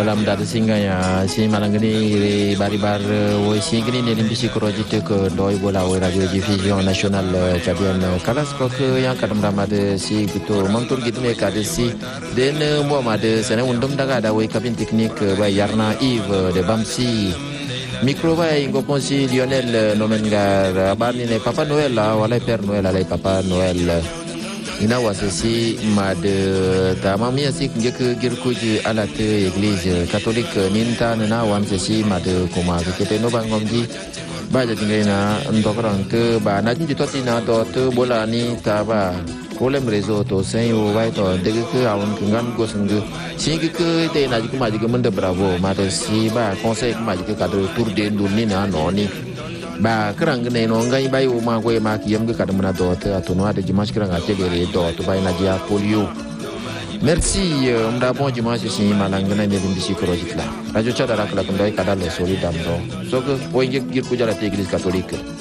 dalam data singa ya si malangani bari-bar wisi gini ni limbisi project ke doi bola radio division national cabian kalas ko ke yang kadam ramade si gitu montur gitu ne kade si den mo made sana undum daga da wai kabin teknik ba yarna Yves de Bamsi micro ba ingo ponsi Lionel Nomengar barni ne Papa Noël la wala Père Noël la Papa Noël ina wasasi made tamami asik ngeke girkuji alate église catholique ninta na wamsesi made kuma kete no bangomji baja tingena ndokrang ke ba na ji toti na to te bola ni ta ba kolem rezo to sen yo vai to de ke awon kungan go sengu singi ke te na ji kuma ji mende bravo made si ba conseil kuma ji ke kadro tour de nduni na no ni ba kerang ne no ngai bai o ma ko ma ki yam ga kadam na do ta to no ade dimanche kerang ate le do to bai na dia polio merci mda bon dimanche si malang na ne dim bisi project la radio cha dara kala kundai kada le soli dam do so ko o nge gir ku jara te église catholique